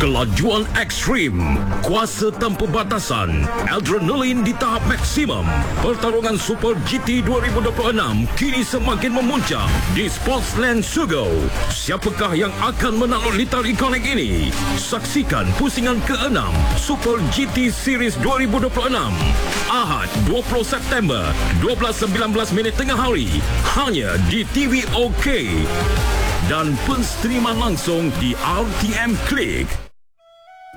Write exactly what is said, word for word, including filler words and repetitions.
Kelajuan ekstrim, kuasa tanpa batasan, adrenalin di tahap maksimum. Pertarungan Super G T dua ribu dua puluh enam kini semakin memuncak di Sportsland Sugo. Siapakah yang akan menakluk litar ikonik ini? Saksikan pusingan keenam Super G T Series dua ribu dua puluh enam Ahad dua puluh September dua belas sembilan belas minit tengah hari hanya di T V OK dan penstriman langsung di R T M Click.